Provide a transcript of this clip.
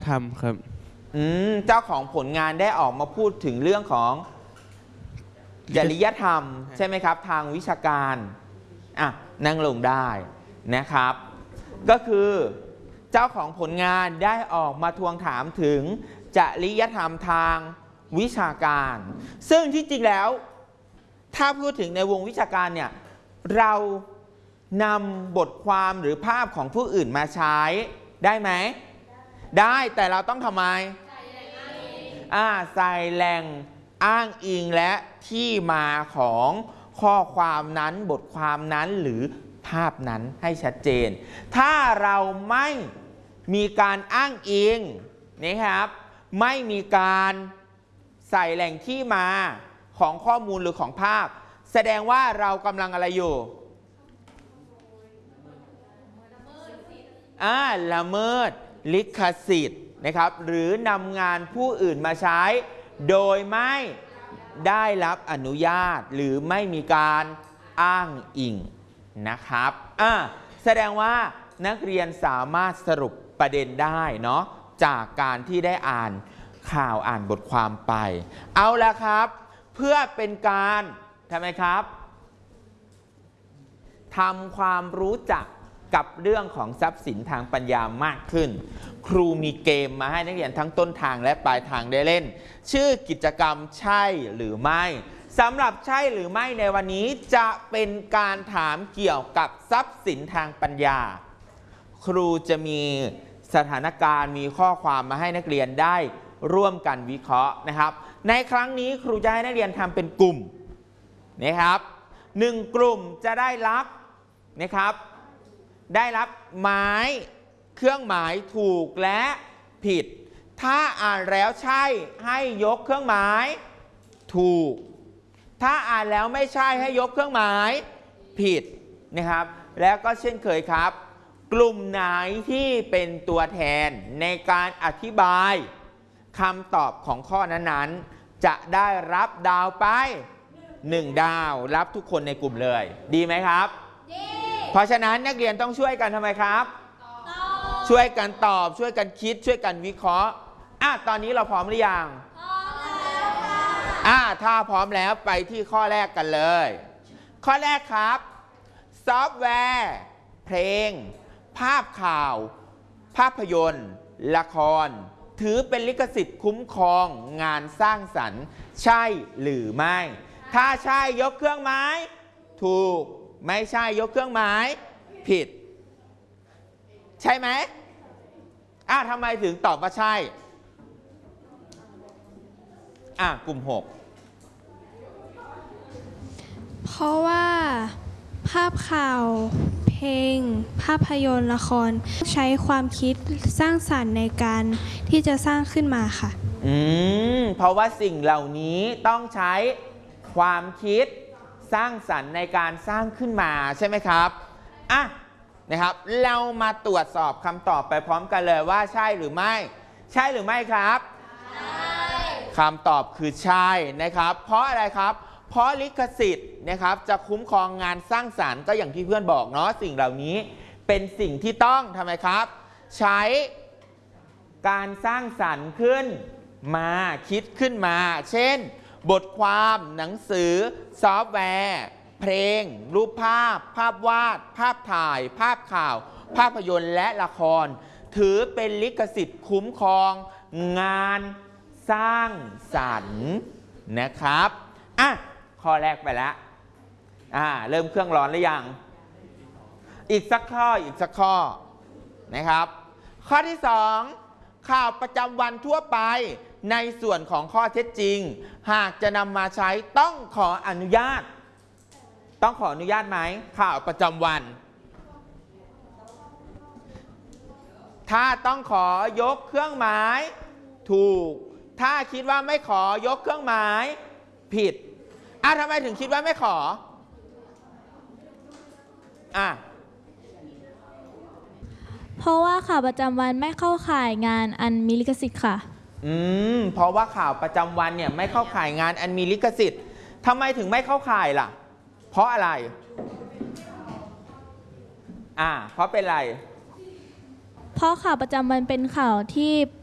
ทำครับเจ้าของผลงานได้ออกมาพูดถึงเรื่องของจริยธรรมใช่ไหมครับทางวิชาการนั่งลงได้นะครับก็คือเจ้าของผลงานได้ออกมาทวงถามถึงจริยธรรมทางวิชาการซึ่งที่จริงแล้วถ้าพูดถึงในวงวิชาการเนี่ยเรานำบทความหรือภาพของผู้อื่นมาใช้ได้ไหมได้แต่เราต้องทำไมใส่แหล่งอ้างอิงและที่มาของข้อความนั้นบทความนั้นหรือภาพนั้นให้ชัดเจนถ้าเราไม่มีการอ้างอิงนะครับไม่มีการใส่แหล่งที่มาของข้อมูลหรือของภาพแสดงว่าเรากำลังอะไรอยู่ละเมิดลิขสิทธิ์นะครับหรือนำงานผู้อื่นมาใช้โดยไม่ได้รับอนุญาตหรือไม่มีการอ้างอิงนะครับแสดงว่านักเรียนสามารถสรุปประเด็นได้เนาะจากการที่ได้อ่านข่าวอ่านบทความไปเอาละครับเพื่อเป็นการทำไมครับทำความรู้จักกับเรื่องของทรัพย์สินทางปัญญามากขึ้นครูมีเกมมาให้นักเรียนทั้งต้นทางและปลายทางได้เล่นชื่อกิจกรรมใช่หรือไม่สำหรับใช่หรือไม่ในวันนี้จะเป็นการถามเกี่ยวกับทรัพย์สินทางปัญญาครูจะมีสถานการณ์มีข้อความมาให้นักเรียนได้ร่วมกันวิเคราะห์นะครับในครั้งนี้ครูจะให้นักเรียนทำเป็นกลุ่มนะครับ1กลุ่มจะได้รับนะครับได้รับหมายเครื่องหมายถูกและผิดถ้าอ่านแล้วใช่ให้ยกเครื่องหมายถูกถ้าอ่านแล้วไม่ใช่ให้ยกเครื่องหมายผิดนะครับแล้วก็เช่นเคยครับกลุ่มไหนที่เป็นตัวแทนในการอธิบายคำตอบของข้อนั้นๆจะได้รับดาวไป1ดาวรับทุกคนในกลุ่มเลยดีไหมครับดีเพราะฉะนั้นนักเรียนต้องช่วยกันทำไมครับช่วยกันตอบช่วยกันคิดช่วยกันวิเคราะห์ตอนนี้เราพร้อมหรือยังพร้อมแล้วค่ะถ้าพร้อมแล้วไปที่ข้อแรกกันเลยข้อแรกครับซอฟต์แวร์เพลงภาพข่าวภาพยนตร์ละครถือเป็นลิขสิทธิ์คุ้มครองงานสร้างสรรค์ใช่หรือไม่ถ้าใช่ยกเครื่องหมายถูกไม่ใช่ยกเครื่องหมายผิดใช่ไหมทำไมถึงตอบว่าใช่กลุ่ม6 เพราะว่าภาพข่าวเพลงภาพยนตร์ละครใช้ความคิดสร้างสรรค์ในการที่จะสร้างขึ้นมาค่ะเพราะว่าสิ่งเหล่านี้ต้องใช้ความคิดสร้างสรรค์ในการสร้างขึ้นมาใช่ไหมครับนะครับเรามาตรวจสอบคำตอบไปพร้อมกันเลยว่าใช่หรือไม่ใช่หรือไม่ครับใช่คำตอบคือใช่นะครับเพราะอะไรครับเพราะลิขสิทธิ์นะครับจะคุ้มครองงานสร้างสรรค์ก็อย่างที่เพื่อนบอกเนาะสิ่งเหล่านี้เป็นสิ่งที่ต้องทำไมครับใช้การสร้างสรรค์ขึ้นมาคิดขึ้นมาเช่นบทความหนังสือซอฟต์แวร์เพลงรูปภาพภาพวาดภาพถ่ายภาพข่าวภาพยนตร์และละครถือเป็นลิขสิทธิ์คุ้มครองงานสร้างสรรค์นะครับข้อแรกไปแล้วเริ่มเครื่องร้อนหรือยังอีกสักข้อนะครับข้อที่2ข่าวประจำวันทั่วไปในส่วนของข้อเท็จจริงหากจะนำมาใช้ต้องขออนุญาตไหมข่าวประจำวันถ้าต้องขอยกเครื่องหมายถูกถ้าคิดว่าไม่ขอยกเครื่องหมายผิดทำไมถึงคิดว่าไม่ขอเพราะว่าข่าวประจำวันไม่เข้าข่ายงานอันมีลิขสิทธิ์ค่ะเพราะว่าข่าวประจำวันเนี่ยไม่เข้าข่ายงานอันมีลิขสิทธิ์ทำไมถึงไม่เข้าข่ายล่ะเพราะอะไรเพราะเป็นอะไรเพราะข่าวประจำวันเป็นข่าวที่